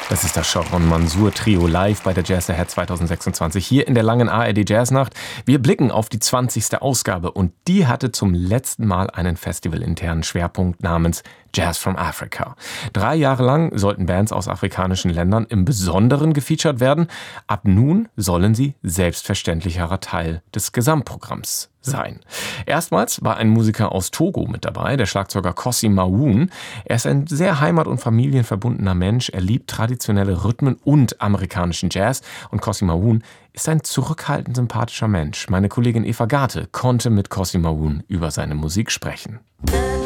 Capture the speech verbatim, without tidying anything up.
Das ist das Sharon Mansour Trio live bei der Jazz Ahead zwanzig sechsundzwanzig hier in der langen A R D Jazznacht. Wir blicken auf die zwanzigste Ausgabe und die hatte zum letzten Mal einen festivalinternen Schwerpunkt namens Jazz from Africa. Drei Jahre lang sollten Bands aus afrikanischen Ländern im Besonderen gefeatured werden. Ab nun sollen sie selbstverständlicherer Teil des Gesamtprogramms sein. Erstmals war ein Musiker aus Togo mit dabei, der Schlagzeuger Kossy Mawun. Er ist ein sehr heimat- und familienverbundener Mensch. Er liebt traditionelle Rhythmen und amerikanischen Jazz. Und Kossy Mawun ist ein zurückhaltend sympathischer Mensch. Meine Kollegin Eva Garte konnte mit Kossy Mawun über seine Musik sprechen.